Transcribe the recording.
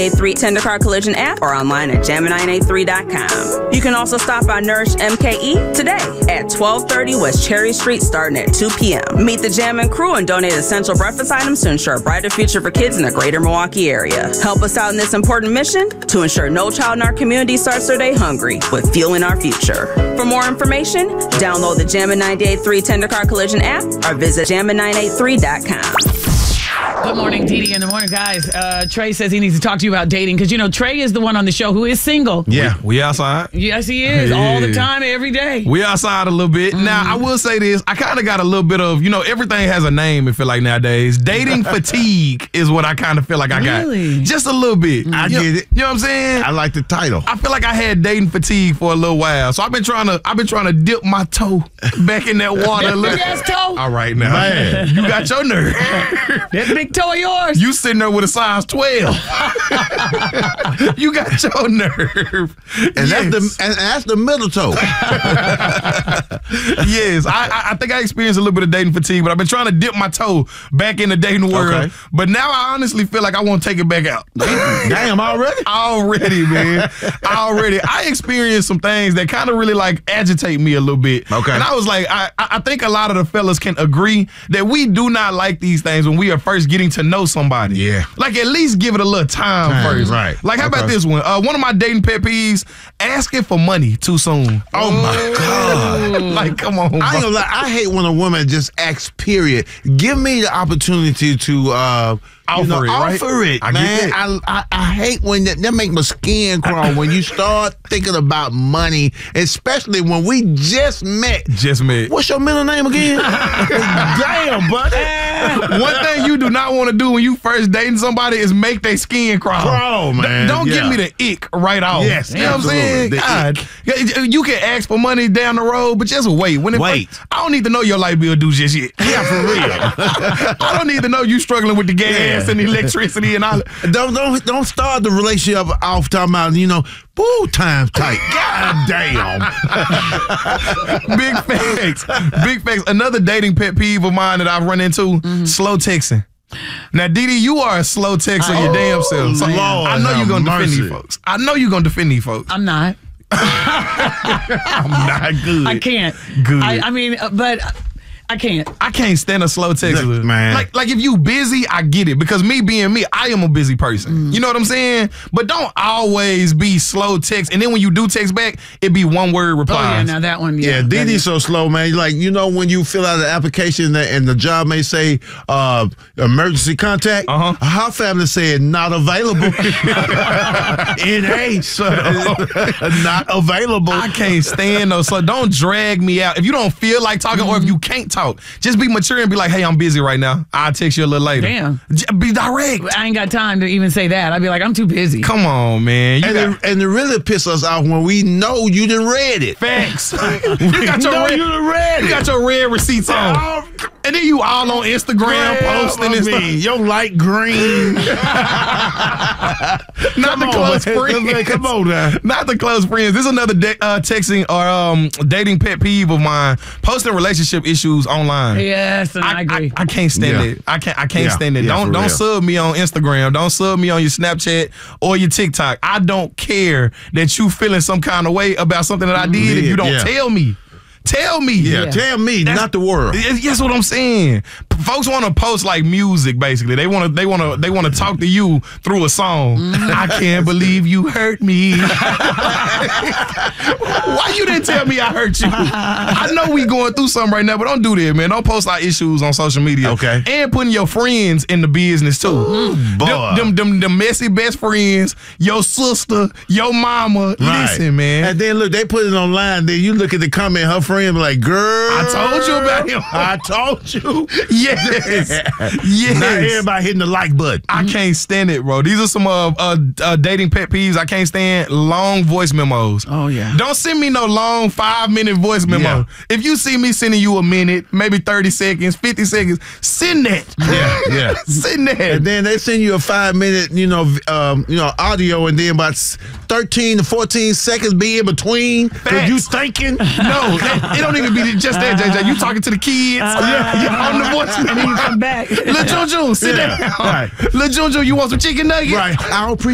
A3 Tendercar Collision app or online at Jammin983.com. You can also stop by Nourish MKE today at 1230 West Cherry Street starting at 2 p.m. Meet the Jammin crew and donate essential breakfast items to ensure a brighter future for kids in the greater Milwaukee area. Help us out in this important mission to ensure no child in our community starts their day hungry with Fueling Our Future. For more information, download the Jammin983 Tendercar Collision app or visit Jammin983.com. Good morning, Dee in the morning, guys. Trey says he needs to talk to you about dating because, Trey is the one on the show who is single. Yeah, we outside. Yes, he is. All the time, every day. We outside a little bit. Now, I will say this. I kind of got a little bit of, everything has a name, I feel like, nowadays. Dating fatigue is what I kind of feel like I got. Really? Just a little bit. I get it. You know what I'm saying? I like the title. I feel like I had dating fatigue for a little while. So I've been trying to dip my toe back in that water a little. Big ass toe. All right, now. Man. You got your nerve. That big toe of yours. You sitting there with a size 12. You got your nerve. And that's the middle toe. Yes, I think I experienced a little bit of dating fatigue, but I've been trying to dip my toe back in the dating world. Okay. But now I honestly feel like I want to take it back out. Damn, already? Already, man. I experienced some things that kind of really agitate me a little bit. Okay. And I was like, I think a lot of the fellas can agree that we do not like these things when we are first getting to know somebody. Yeah. At least give it a little time first. Right. How about this one? One of my dating pet peeves, asking for money too soon. Oh, my God. Come on. I ain't gonna lie. I hate when a woman just asks, period. Give me the opportunity to offer it, man. Get it. I hate when that make my skin crawl when you start thinking about money, especially when we just met. What's your middle name again? Damn, buddy. One thing you do not want to do when you first dating somebody is make their skin crawl. Man. Don't give me the ick right off. Yes, you know what I'm saying? God, you can ask for money down the road, but just wait. I don't need to know your light bill due just yet. Yeah, for real. I don't need to know you struggling with the gas and the electricity and all. Don't start the relationship off talking about, boo, time's tight. God damn. Big facts. Big facts. Another dating pet peeve of mine that I've run into, slow texting. Now, Dee, you are a slow texter your damn self. So I know you're going to defend these folks. I'm not. I'm not good. I can't. Good. But I can't. I can't stand a slow texter. Man. Like if you busy, I get it. Because me being me, I am a busy person. You know what I'm saying? But don't always be slow text. And then when you do text back, it be one word replies. Oh, yeah, now that one, yeah. Dee so slow, man. When you fill out an application and the job may say emergency contact, her family said not available. NA, so not available. I can't stand no slow. Don't drag me out. If you don't feel like talking or if you can't talk, just be mature and be like, hey, I'm busy right now. I'll text you a little later. Damn. Be direct. I ain't got time to even say that. I'd be like, I'm too busy. Come on, man. And it really pisses us off when we know you done read it. Facts. You got your red receipts on. And then you all on Instagram posting and stuff. Your light green. Not the close friends. Come on now. Not the close friends. This is another texting or dating pet peeve of mine. Posting relationship issues online. Yes, and I agree. I can't stand it. I can't stand it. Don't sub me on Instagram. Don't sub me on your Snapchat or your TikTok. I don't care that you feeling some kind of way about something that I did if you don't tell me. Tell me. Yeah, tell me, not the world. That's what I'm saying. Folks want to post like music, basically. They want to talk to you through a song. I can't believe you hurt me. Why you didn't tell me I hurt you? I know we going through something right now, but don't do that, man. Don't post our issues on social media. Okay. And putting your friends in the business too. Them messy best friends, your sister, your mama. Right. Listen, man. And then look, they put it online. Then you look at the comment, her friend be like, girl, I told you about him. I told you. Yes. Yes. Not everybody hitting the like button. I can't stand it, bro. These are some dating pet peeves. I can't stand long voice memos. Oh, yeah. Don't send me no long 5-minute voice memo. Yeah. If you see me sending you a minute, maybe 30 seconds, 50 seconds, send that. Yeah. Send that. And then they send you a 5-minute, audio, and then about 13 to 14 seconds be in between. Cause you thinking? No, it don't even be just that, JJ. You talking to the kids. Yeah, on the voice memo. And then you come back. Lil Junjun, sit down. Right. Lil Junjun, you want some chicken nuggets? Right. I don't appreciate